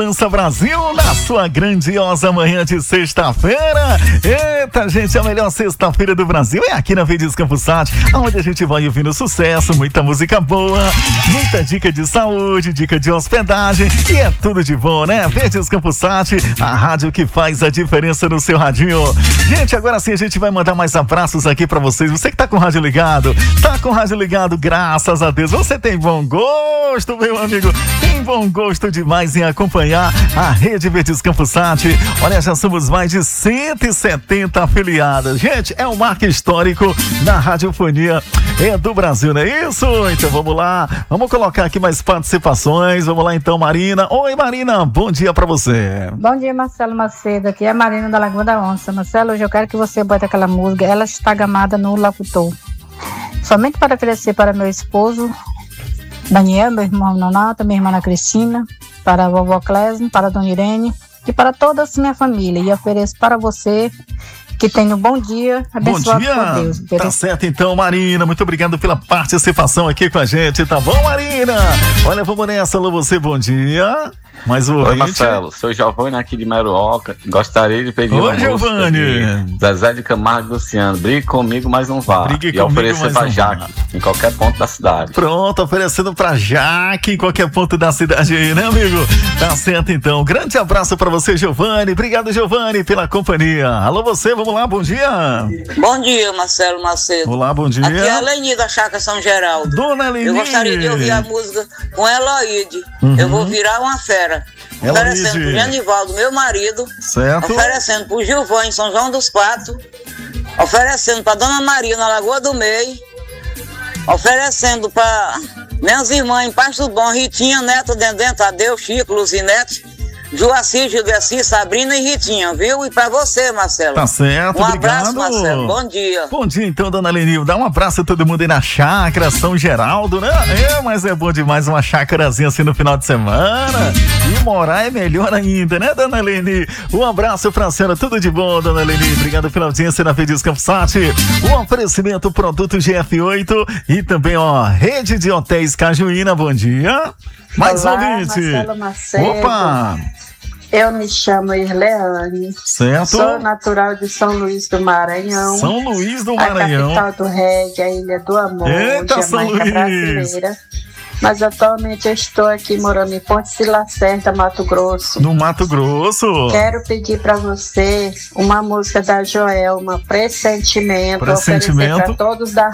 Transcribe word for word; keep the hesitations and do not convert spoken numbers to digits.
Dança Brasil, na sua grandiosa manhã de sexta-feira. Eita, gente, a melhor sexta-feira do Brasil é aqui na Verdes Campos Sat, onde a gente vai ouvindo sucesso, muita música boa, muita dica de saúde, dica de hospedagem, e é tudo de bom, né? Verdes Campos Sat, a rádio que faz a diferença no seu radinho. Gente, agora sim a gente vai mandar mais abraços aqui pra vocês. Você que tá com o rádio ligado, tá com o rádio ligado, graças a Deus. Você tem bom gosto, meu amigo, tem bom gosto demais em acompanhar a Rede Verdes Campos Sat. Olha, já somos mais de cento e setenta afiliadas. Gente, é um marco histórico na radiofonia é do Brasil, não é isso? Então vamos lá, vamos colocar aqui mais participações. Vamos lá então, Marina. Oi, Marina, bom dia pra você. Bom dia, Marcelo Macedo, aqui é a Marina da Lagoa da Onça. Marcelo, hoje eu quero que você bote aquela música Ela Está Gamada no Locutor, somente para oferecer para meu esposo Daniel, meu irmão Nonato, minha irmã Ana Cristina, para a vovó Clésio, para a dona Irene e para toda a minha família. E ofereço para você que tenha um bom dia, abençoado bom dia. por Deus. Tá certo então, Marina, muito obrigado pela participação aqui com a gente, tá bom, Marina? Olha, vamos nessa, alô você, bom dia. Mais um Oi, Marcelo, sou Giovanni aqui de Meruoca, gostaria de pedir Oi, Giovanni. Zezé de Camargo e Luciano, brigue comigo, mas não vá. Brigue e comigo, oferecer pra Jaque, em qualquer ponto da cidade. Pronto, oferecendo pra Jaque em qualquer ponto da cidade aí, né, amigo? Tá certo então, grande abraço pra você, Giovanni. Obrigado, Giovanni, pela companhia. Alô você, vamos lá, bom dia. Bom dia, Marcelo Macedo. Olá, bom dia. Aqui é a Leni da Chácara São Geraldo. Dona Leni. Eu gostaria de ouvir a música com Eloíde. Uhum. Eu vou virar uma fera. Eloíde. Oferecendo pro Genivaldo, meu marido. Certo. Oferecendo pro Gilvão em São João dos Patos. Oferecendo pra Dona Maria na Lagoa do Meio. Oferecendo pra minhas irmãs em Pasto Bom, Ritinha, Neto, Dendê, Tadeu, Chico, Luzinete, Joacir, Gildeci, Sabrina e Ritinha, viu? E pra você, Marcelo. Tá certo, um obrigado. abraço, Marcelo. Bom dia. Bom dia, então, dona Leni. Dá um abraço a todo mundo aí na chácara São Geraldo, né? É, mas é bom demais uma chácarazinha assim no final de semana. E morar é melhor ainda, né, dona Leni? Um abraço pra senhora, tudo de bom, dona Leni. Obrigado pela audiência na Verdes Campos Sat. O oferecimento produto G F oito e também, ó, Rede de Hotéis Cajuína. Bom dia. Mais Olá, um ouvinte. Marcelo Macedo. Opa! Eu me chamo Irleane. Certo. Sou natural de São Luís do Maranhão. São Luís do Maranhão. A capital do reggae, a Ilha do Amor, Eita, São Jamaica Luís. brasileira. Mas atualmente eu estou aqui morando em Ponte de Lacerda, Mato Grosso. No Mato Grosso. Quero pedir para você uma música da Joelma, Pressentimento. Pressentimento. Oferecer para todos da